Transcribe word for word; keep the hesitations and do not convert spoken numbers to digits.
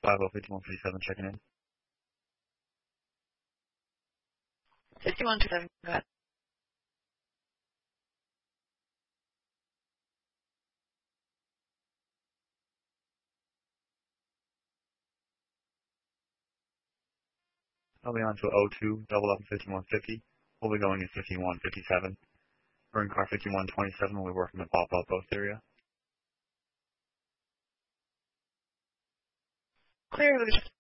five oh fifty-one fifty-seven checking in. fifty-one fifty-seven, go ahead. I'll be on to oh two, double up fifty-one fifty. We'll be going in fifty-one fifty-seven. We're in car fifty-one twenty-seven. We'll be working the pop outpost area. Clear,